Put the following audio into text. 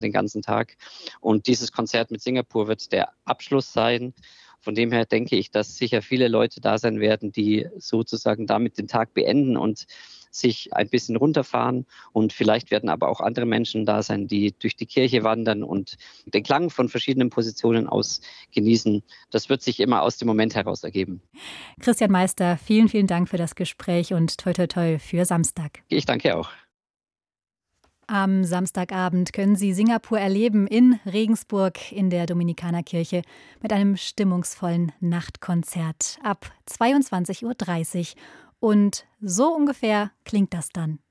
den ganzen Tag. Und dieses Konzert mit Singapur wird der Abschluss sein. Von dem her denke ich, dass sicher viele Leute da sein werden, die sozusagen damit den Tag beenden und sich ein bisschen runterfahren. Und vielleicht werden aber auch andere Menschen da sein, die durch die Kirche wandern und den Klang von verschiedenen Positionen aus genießen. Das wird sich immer aus dem Moment heraus ergeben. Christian Meister, vielen, vielen Dank für das Gespräch und toi toi toi für Samstag. Ich danke auch. Am Samstagabend können Sie Singapur erleben in Regensburg in der Dominikanerkirche mit einem stimmungsvollen Nachtkonzert ab 22:30 Uhr. Und so ungefähr klingt das dann.